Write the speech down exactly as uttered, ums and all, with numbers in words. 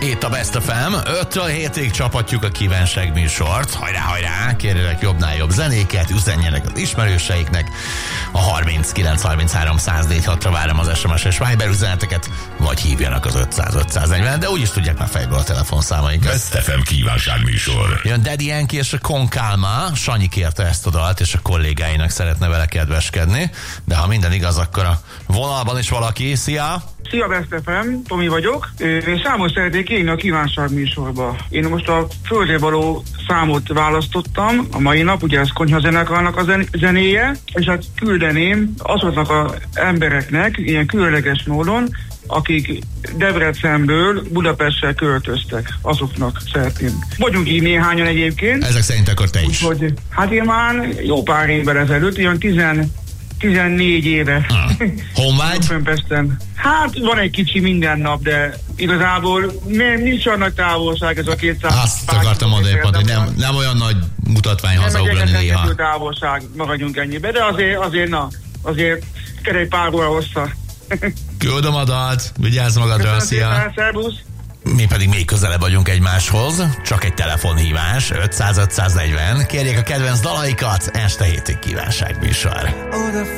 Itt a Best ef em, öttől hétig csapatjuk a kívánság műsort. Hajrá, hajrá, kérjenek jobbnál jobb zenéket, üzenjenek az ismerőseiknek. A harminckilenc harminchárom száz négyvenhatra várom az es em es és Viber üzeneteket, vagy hívjanak az ötszáz ötszáznegyven, de úgyis tudják már fejből a telefonszámainkat. Best ef em kívánság műsor. Jön Daddy Yankee és a Konkálma. Sanyi kérte ezt a dalt, és a kollégáinak szeretne vele kedveskedni, de ha minden igaz, akkor a vonalban is valaki. Szia! Szia, Best ef em, Tomi vagyok. Én számot szeretnék írni a kívánság műsorba. Én most a földre való számot választottam a mai nap, ugye ez konyhazenekarnak a zen- zenéje, és hát küldeném azoknak az embereknek, ilyen különleges módon, akik Debrecenből Budapestre költöztek, azoknak szeretném. Vagyunk így néhányan egyébként. Ezek szerint akkor te is. Úgyhogy, hát én már jó pár évvel ezelőtt, ilyen tizen tizennégy éve. Ah. Honvágy? Hát van egy kicsi minden nap, de igazából nem, nincs olyan nagy távolság ez a kétszáz. Azt akartam mondani pont, hogy nem, nem olyan nagy mutatvány hazaugrani néha. Nem távolság, maradjunk ennyibe, de azért, azért na, azért kell egy pár óra hossza. Küldöm a dalt, vigyázz magadra, szia! Szervusz! Mi pedig még közelebb vagyunk egymáshoz, csak egy telefonhívás, ötszáz ötszáznegyven. Kérjék a kedvenc dalaikat, este hétig kívánság műsor.